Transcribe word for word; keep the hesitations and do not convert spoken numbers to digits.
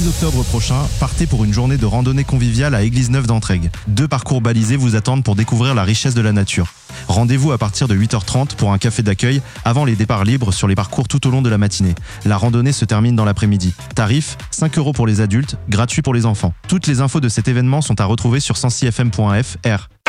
six octobre prochain, partez pour une journée de randonnée conviviale à Église-Neuve d'Entraigues. Deux parcours balisés vous attendent pour découvrir la richesse de la nature. Rendez-vous à partir de huit heures trente pour un café d'accueil avant les départs libres sur les parcours tout au long de la matinée. La randonnée se termine dans l'après-midi. Tarif, cinq euros pour les adultes, gratuit pour les enfants. Toutes les infos de cet événement sont à retrouver sur cent six f m point f r.